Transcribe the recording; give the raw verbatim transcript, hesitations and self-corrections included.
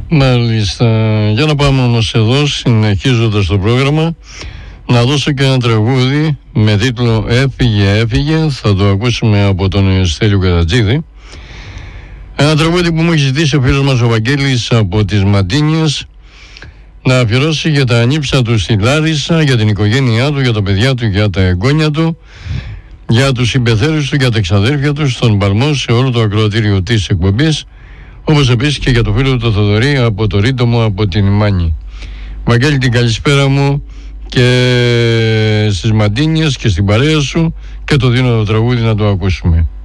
Μάλιστα. Για να πάμε όμως εδώ, συνεχίζοντας το πρόγραμμα, να δώσω και ένα τραγούδι με τίτλο «Έφυγε, έφυγε». Θα το ακούσουμε από τον Στέλιο Κατατζίδη. Ένα τραγούδι που μου έχει ζητήσει ο φίλος μας ο Βαγγέλης από τις Μαντίνιες να αφιερώσει για τα ανήψα του στη Λάρισα, για την οικογένειά του, για τα παιδιά του, για τα εγγόνια του, για τους συμπεθέρους του, για τα εξαδέρφια του, στον Παλμό, σε όλο το ακροατήριο της εκπομπής, όπως επίσης και για το φίλο του το Θοδωρή από το Ρίτομο, από την Μάνη. Βαγγέλη, την καλησπέρα μου και στις Μαντίνιες και στην παρέα σου, και το δίνω το τραγούδι να το ακούσουμε.